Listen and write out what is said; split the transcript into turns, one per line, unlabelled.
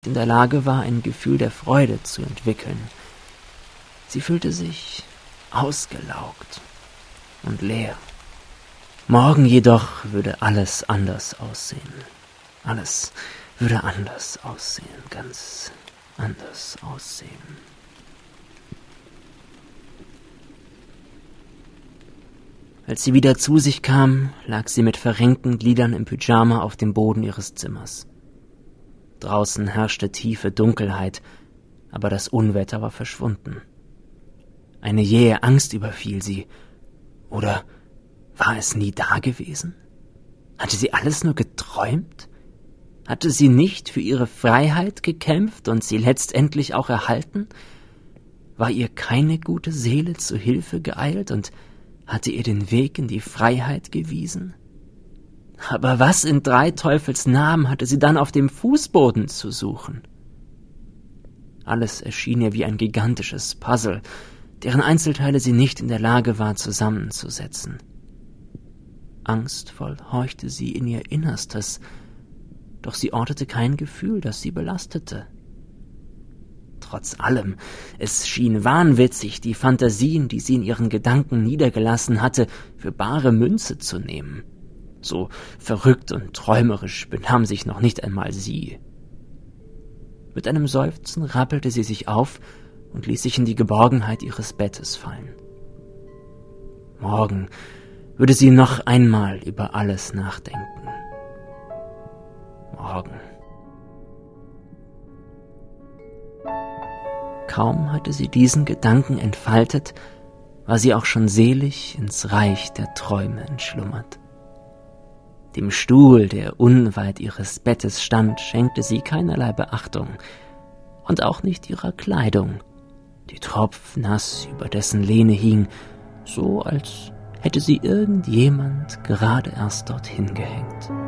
in der Lage war, ein Gefühl der Freude zu entwickeln. Sie fühlte sich ausgelaugt und leer. Morgen jedoch würde alles anders aussehen. Alles würde anders aussehen, ganz anders aussehen. Als sie wieder zu sich kam, lag sie mit verrenkten Gliedern im Pyjama auf dem Boden ihres Zimmers. Draußen herrschte tiefe Dunkelheit, aber das Unwetter war verschwunden. Eine jähe Angst überfiel sie. Oder war es nie da gewesen? Hatte sie alles nur geträumt? Hatte sie nicht für ihre Freiheit gekämpft und sie letztendlich auch erhalten? War ihr keine gute Seele zu Hilfe geeilt und hatte ihr den Weg in die Freiheit gewiesen? Aber was in drei Teufels Namen hatte sie dann auf dem Fußboden zu suchen? Alles erschien ihr wie ein gigantisches Puzzle, deren Einzelteile sie nicht in der Lage war zusammenzusetzen. Angstvoll horchte sie in ihr Innerstes, doch sie ortete kein Gefühl, das sie belastete. Trotz allem, es schien wahnwitzig, die Fantasien, die sie in ihren Gedanken niedergelassen hatte, für bare Münze zu nehmen. So verrückt und träumerisch benahm sich noch nicht einmal sie. Mit einem Seufzen rappelte sie sich auf und ließ sich in die Geborgenheit ihres Bettes fallen. Morgen würde sie noch einmal über alles nachdenken. Morgen. Kaum hatte sie diesen Gedanken entfaltet, war sie auch schon selig ins Reich der Träume entschlummert. Dem Stuhl, der unweit ihres Bettes stand, schenkte sie keinerlei Beachtung und auch nicht ihrer Kleidung, die tropfnass über dessen Lehne hing, so als hätte sie irgendjemand gerade erst dorthin gehängt.